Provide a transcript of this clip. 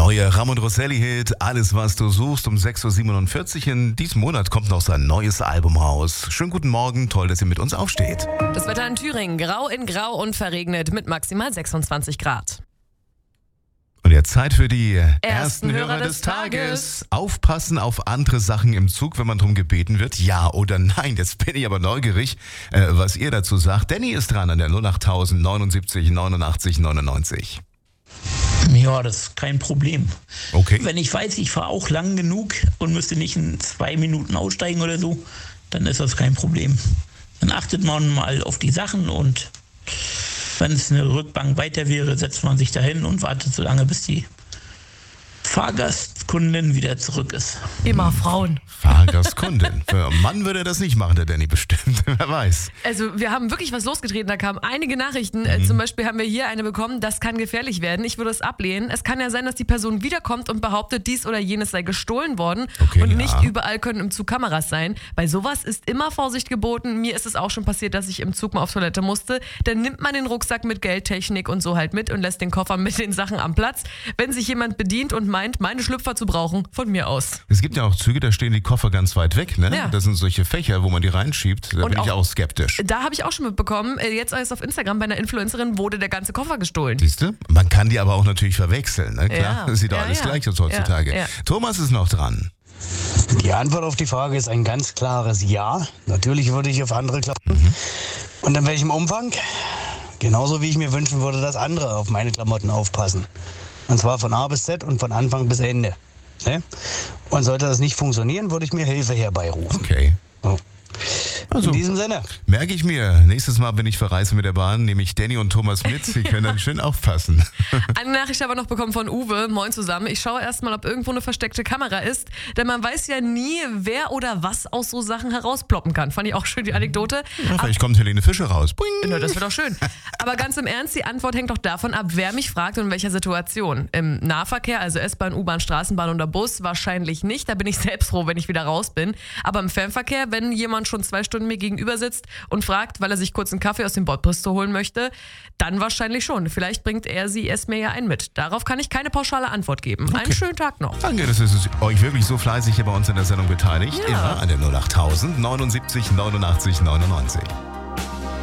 neue Ramon Rosselli-Hit, Alles, was du suchst, um 6.47 Uhr. In diesem Monat kommt noch sein neues Album raus. Schönen guten Morgen, toll, dass ihr mit uns aufsteht. Das Wetter in Thüringen, grau in grau und verregnet mit maximal 26 Grad. Und jetzt Zeit für die Ersten Hörer des Tages. Aufpassen auf andere Sachen im Zug, wenn man darum gebeten wird. Ja oder nein? Jetzt bin ich aber neugierig, was ihr dazu sagt. Danny ist dran an der 08000 79 89 99. Ja, das ist kein Problem. Okay. Wenn ich weiß, ich fahre auch lang genug und müsste nicht in 2 Minuten aussteigen oder so, dann ist das kein Problem. Dann achtet man mal auf die Sachen und wenn es eine Rückbank weiter wäre, setzt man sich dahin und wartet so lange, bis die Fahrgastkundin wieder zurück ist. Immer Frauen. Fahrgastkundin. Für einen Mann würde er das nicht machen, der Danny bestimmt. Wer weiß. Also wir haben wirklich was losgetreten, da kamen einige Nachrichten. Zum Beispiel haben wir hier eine bekommen, das kann gefährlich werden. Ich würde es ablehnen. Es kann ja sein, dass die Person wiederkommt und behauptet, dies oder jenes sei gestohlen worden. Okay, und ja. nicht überall können im Zug Kameras sein. Bei sowas ist immer Vorsicht geboten. Mir ist es auch schon passiert, dass ich im Zug mal auf Toilette musste. Dann nimmt man den Rucksack mit Geldtechnik und so halt mit und lässt den Koffer mit den Sachen am Platz. Wenn sich jemand bedient und meint, meine Schlüpfer zu brauchen, von mir aus. Es gibt ja auch Züge, da stehen die Koffer ganz weit weg, ne? Ja. Das sind solche Fächer, wo man die reinschiebt. Da Und bin ich auch skeptisch. Da habe ich auch schon mitbekommen, jetzt erst auf Instagram bei einer Influencerin wurde der ganze Koffer gestohlen. Siehst du? Man kann die aber auch natürlich verwechseln, ne? Klar, Ja. sieht doch Ja, alles ja. gleich aus heutzutage. Ja. Thomas ist noch dran. Die Antwort auf die Frage ist ein ganz klares Ja. Natürlich würde ich auf andere Klamotten. Und in welchem Umfang? Genauso wie ich mir wünschen würde, dass andere auf meine Klamotten aufpassen. Und zwar von A bis Z und von Anfang bis Ende. Ne? Und sollte das nicht funktionieren, würde ich mir Hilfe herbeirufen. Okay. So. Also, In diesem Sinne. merke ich mir. Nächstes Mal, wenn ich verreise mit der Bahn, nehme ich Danny und Thomas mit. Sie können dann schön aufpassen. Eine Nachricht aber noch bekommen von Uwe. Moin zusammen. Ich schaue erstmal, ob irgendwo eine versteckte Kamera ist, denn man weiß ja nie, wer oder was aus so Sachen herausploppen kann. Fand ich auch schön die Anekdote. Ja, vielleicht kommt Helene Fischer raus. Boing. Na, das wäre doch schön. Aber ganz im Ernst, die Antwort hängt doch davon ab, wer mich fragt und in welcher Situation. Im Nahverkehr, also S-Bahn, U-Bahn, Straßenbahn oder Bus, wahrscheinlich nicht. Da bin ich selbst froh, wenn ich wieder raus bin. Aber im Fernverkehr, wenn jemand schon 2 Stunden mir gegenüber sitzt und fragt, weil er sich kurz einen Kaffee aus dem Bordbistro holen möchte, dann wahrscheinlich schon. Vielleicht bringt es mir ja einen mit. Darauf kann ich keine pauschale Antwort geben. Einen schönen Tag noch. Danke, dass ihr euch wirklich so fleißig hier bei uns in der Sendung beteiligt. Ja. Immer an der 08000 79 89 99.